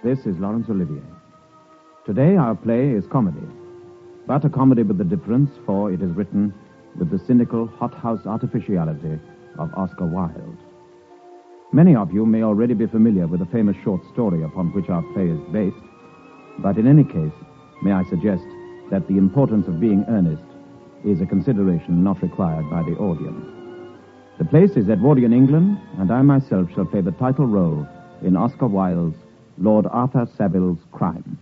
This is Laurence Olivier. Today our play is comedy, but a comedy with the difference, for it is written with the cynical, hothouse artificiality of Oscar Wilde. Many of you may already be familiar with the famous short story upon which our play is based, but in any case, may I suggest that the importance of being earnest is a consideration not required by the audience. The place is Edwardian England, and I myself shall play the title role in Oscar Wilde's Lord Arthur Saville's Crime.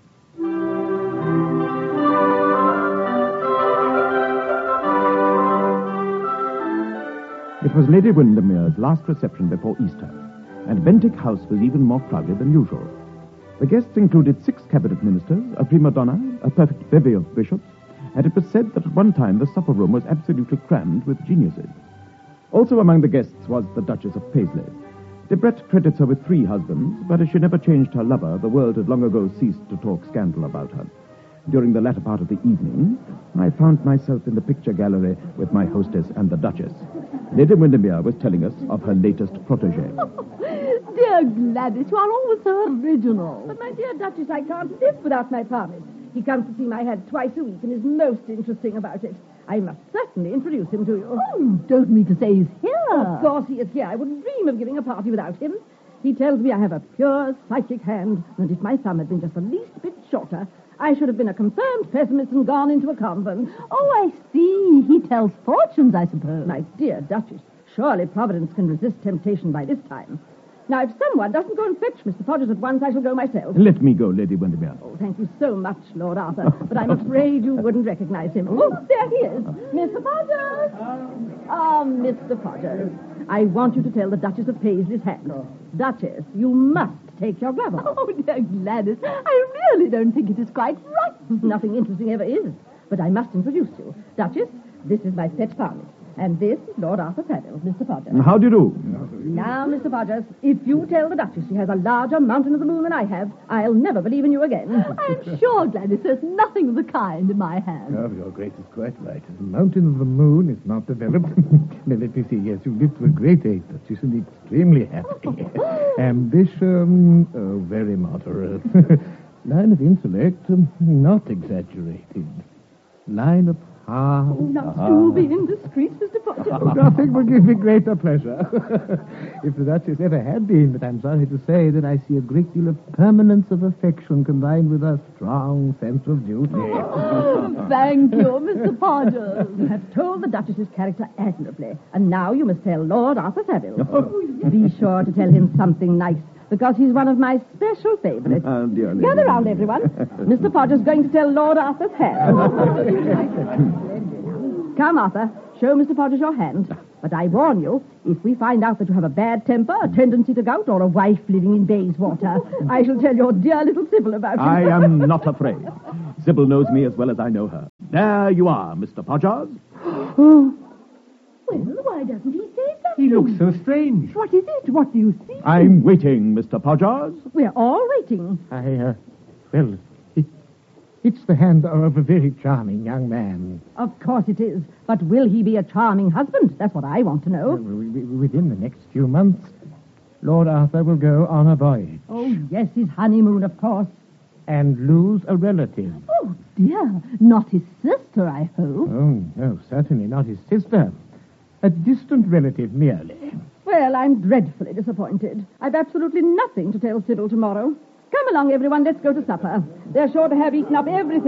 It was Lady Windermere's last reception before Easter, and Bentinck House was even more crowded than usual. The guests included 6 cabinet ministers, a prima donna, a perfect bevy of bishops, and it was said that at one time the supper room was absolutely crammed with geniuses. Also among the guests was the Duchess of Paisley. Debrett credits her with 3 husbands, but as she never changed her lover, the world had long ago ceased to talk scandal about her. During the latter part of the evening, I found myself in the picture gallery with my hostess and the Duchess. Lady Windermere was telling us of her latest protégé. Dear Gladys, you are always so original. But, my dear Duchess, I can't live without my Parmit. He comes to see my head twice a week and is most interesting about it. I must certainly introduce him to you. Oh, you don't mean to say he's here. Of course he is here. I wouldn't dream of giving a party without him. He tells me I have a pure psychic hand, and if my thumb had been just the least bit shorter, I should have been a confirmed pessimist and gone into a convent. Oh, I see. He tells fortunes, I suppose. My dear Duchess, surely Providence can resist temptation by this time. Now, if someone doesn't go and fetch Mr. Podgers at once, I shall go myself. Let me go, Lady Windermere. Oh, thank you so much, Lord Arthur, but I'm afraid you wouldn't recognize him. Oh, there he is. Mr. Podgers! Mr. Podgers, I want you to tell the Duchess of Paisley's hand. Duchess, you must take your glove off. Oh, dear Gladys, I really don't think it is quite right. Nothing interesting ever is, but I must introduce you. Duchess, this is my pet Parmit. And this is Lord Arthur Saville, Mr. Podgers. How do you do? Now, Mr. Podgers, if you tell the Duchess she has a larger mountain of the moon than I have, I'll never believe in you again. I'm sure, Gladys, there's nothing of the kind in my hand. Oh, your Grace is quite right. The mountain of the moon is not developed. Now, let me see. Yes, you lived to a great age, Duchess, and extremely happy. Ambition, very moderate. Line of intellect, not exaggerated. Line of heart. Oh, not to be indiscreet, Mr. Podgers. Oh, nothing will give me greater pleasure. If the Duchess ever had been, but I'm sorry to say that I see a great deal of permanence of affection combined with a strong sense of duty. Oh, thank you, Mr. Podgers. You have told the Duchess's character admirably, and now you must tell Lord Arthur Saville. Be sure to tell him something nice, because he's one of my special favorites. Oh, dear Lady. Gather round, everyone. Mr. Podgers is going to tell Lord Arthur's hand. Come, Arthur. Show Mr. Podgers your hand. But I warn you, if we find out that you have a bad temper, a tendency to gout, or a wife living in Bayswater, I shall tell your dear little Sybil about it. I am not afraid. Sybil knows me as well as I know her. There you are, Mr. Podgers. Well, why doesn't he say something? He looks so strange. What is it? What do you see? I'm waiting, Mr. Podgers. We're all waiting. It's the hand of a very charming young man. Of course it is. But will he be a charming husband? That's what I want to know. Within the next few months, Lord Arthur will go on a voyage. Oh, yes, his honeymoon, of course. And lose a relative. Oh, dear. Not his sister, I hope. Oh, no, certainly not his sister. A distant relative merely. Well, I'm dreadfully disappointed. I've absolutely nothing to tell Sybil tomorrow. Come along, everyone. Let's go to supper. They're sure to have eaten up everything.